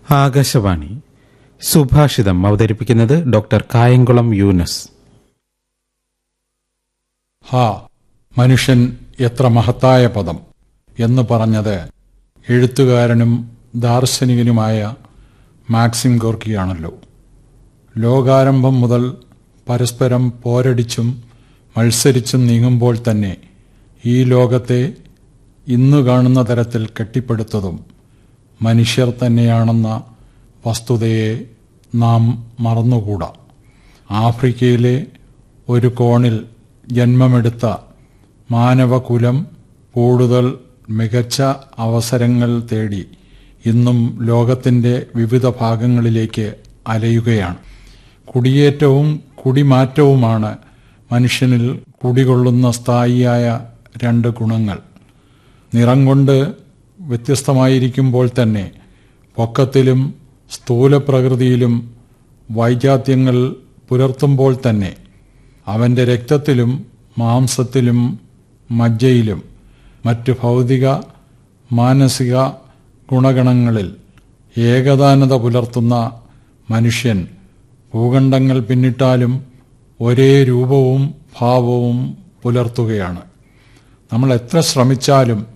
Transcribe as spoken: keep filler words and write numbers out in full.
ആകാശവാണി സുഭാഷിതം അവതരിപ്പിക്കുന്നത് ഡോക്ടർ കായംകുളം യൂനസ്. ഹാ, മനുഷ്യൻ എത്ര മഹത്തായ പദം എന്ന് പറഞ്ഞത് എഴുത്തുകാരനും ദാർശനികനുമായ മാക്സിം ഗോർക്കിയാണല്ലോ. ലോകാരംഭം മുതൽ പരസ്പരം പോരടിച്ചും മത്സരിച്ചും നീങ്ങുമ്പോൾ തന്നെ ഈ ലോകത്തെ ഇന്നു കാണുന്ന തരത്തിൽ കെട്ടിപ്പടുത്തതും മനുഷ്യർ തന്നെയാണെന്ന വസ്തുതയെ നാം മറന്നുകൂടാ. ആഫ്രിക്കയിലെ ഒരു കോണിൽ ജന്മമെടുത്ത മാനവകുലം കൂടുതൽ മികച്ച അവസരങ്ങൾ തേടി ഇന്നും ലോകത്തിൻ്റെ വിവിധ ഭാഗങ്ങളിലേക്ക് അലയുകയാണ്. കുടിയേറ്റവും കുടിമാറ്റവുമാണ് മനുഷ്യനിൽ കുടികൊള്ളുന്ന സ്ഥായിയായ രണ്ട് ഗുണങ്ങൾ. നിറം കൊണ്ട് വ്യത്യസ്തമായിരിക്കുമ്പോൾ തന്നെ പൊക്കത്തിലും സ്ഥൂലപ്രകൃതിയിലും വൈജാത്യങ്ങൾ പുലർത്തുമ്പോൾ തന്നെ അവൻ്റെ രക്തത്തിലും മാംസത്തിലും മജ്ജയിലും മറ്റ് ഭൗതിക മാനസിക ഗുണഗണങ്ങളിൽ ഏകതാനത പുലർത്തുന്ന മനുഷ്യൻ ഭൂഖണ്ഡങ്ങൾ പിന്നിട്ടാലും ഒരേ രൂപവും ഭാവവും പുലർത്തുകയാണ്. നമ്മൾ എത്ര ശ്രമിച്ചാലും